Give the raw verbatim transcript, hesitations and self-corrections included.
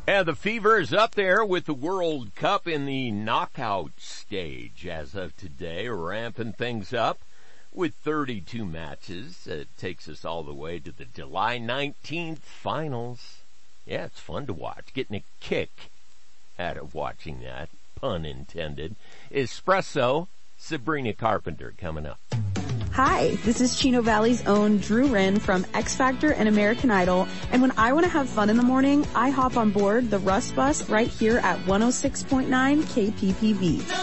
And the fever is up there with the World Cup in the knockout stage as of today, ramping things up with thirty-two matches. It takes us all the way to the July nineteenth finals. Yeah, it's fun to watch. Getting a kick out of watching that, pun intended. Espresso, Sabrina Carpenter coming up. Hi, this is Chino Valley's own Drew Wren from X Factor and American Idol, and when I want to have fun in the morning, I hop on board the Rust Bus right here at one oh six point nine K P P V.